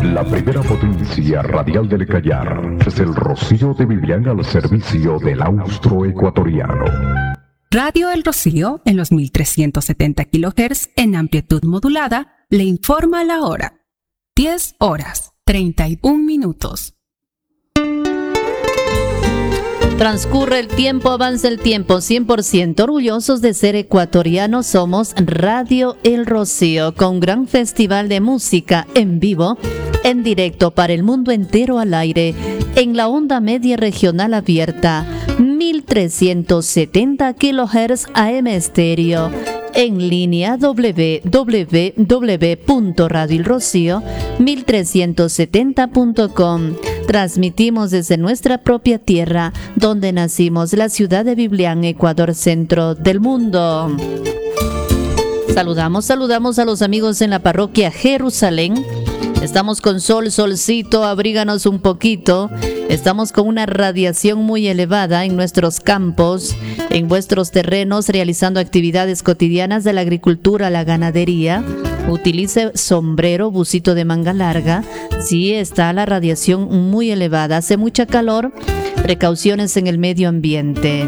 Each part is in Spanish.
La primera potencia radial del Callao es el Rocío de Vivian al servicio del austroecuatoriano. Radio El Rocío, en los 1370 kHz en amplitud modulada, le informa la hora. 10 horas, 31 minutos. Transcurre el tiempo, avanza el tiempo, 100% orgullosos de ser ecuatorianos somos Radio El Rocío, con gran festival de música en vivo, en directo para el mundo entero al aire, en la onda media regional abierta, 1370 kHz AM estéreo, en línea www.radioelrocío1370.com. Transmitimos desde nuestra propia tierra, donde nacimos, la ciudad de Biblián, Ecuador, centro del mundo. Saludamos a los amigos en la parroquia Jerusalén. Estamos con solcito, abríganos un poquito. Estamos con una radiación muy elevada en nuestros campos, en vuestros terrenos, realizando actividades cotidianas de la agricultura, la ganadería. Utilice sombrero, busito de manga larga. Sí, está la radiación muy elevada, hace mucha calor. Precauciones en el medio ambiente.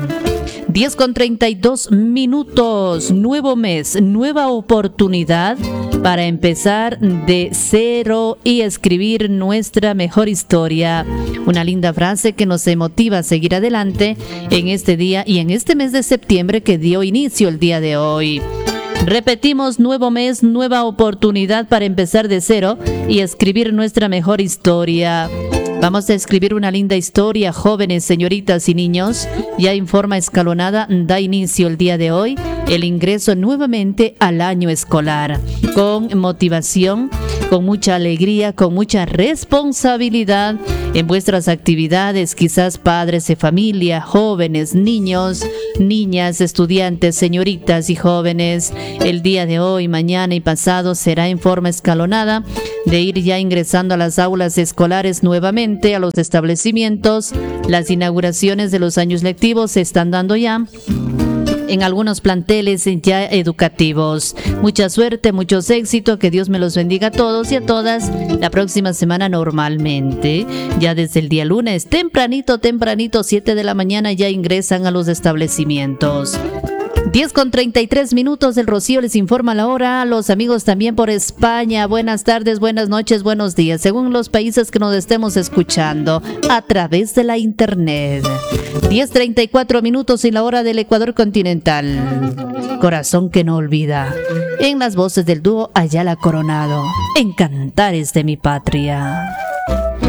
10:32, nuevo mes, nueva oportunidad para empezar de cero y escribir nuestra mejor historia. Una linda frase que nos motiva a seguir adelante en este día y en este mes de septiembre que dio inicio el día de hoy. Repetimos, nuevo mes, nueva oportunidad para empezar de cero y escribir nuestra mejor historia. Vamos a escribir una linda historia, jóvenes, señoritas y niños. Ya en forma escalonada da inicio el día de hoy el ingreso nuevamente al año escolar. Con motivación, con mucha alegría, con mucha responsabilidad en vuestras actividades, quizás padres de familia, jóvenes, niños, niñas, estudiantes, señoritas y jóvenes. El día de hoy, mañana y pasado será en forma escalonada de ir ya ingresando a las aulas escolares nuevamente, a los establecimientos. Las inauguraciones de los años lectivos se están dando ya en algunos planteles ya educativos. Mucha suerte, muchos éxitos, que Dios me los bendiga a todos y a todas. La próxima semana normalmente, ya desde el día lunes, tempranito, 7 de la mañana ya ingresan a los establecimientos. 10:33, el Rocío les informa la hora. Los amigos también por España, buenas tardes, buenas noches, buenos días, según los países que nos estemos escuchando a través de la internet. 10:34 en la hora del Ecuador continental. Corazón que no olvida, en las voces del dúo Ayala Coronado, en Cantares de mi Patria.